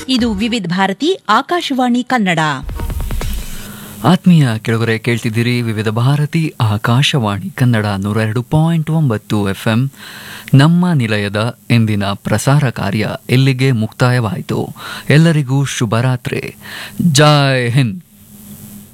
ಇದು ವಿವಿಧ ಭಾರತಿ ಆಕಾಶವಾಣಿ ಕನ್ನಡ. ಆತ್ಮೀಯ ಕೆಳಗರೆ ಕೇಳ್ತಿದ್ದೀರಿ ವಿವಿಧ ಭಾರತಿ ಆಕಾಶವಾಣಿ ಕನ್ನಡ 102.9 FM. ನಮ್ಮ ನಿಲಯದ ಇಂದಿನ ಪ್ರಸಾರ ಕಾರ್ಯ ಇಲ್ಲಿಗೆ ಮುಕ್ತಾಯವಾಯಿತು. ಎಲ್ಲರಿಗೂ ಶುಭರಾತ್ರಿ. ಜೈ ಹಿಂದ್.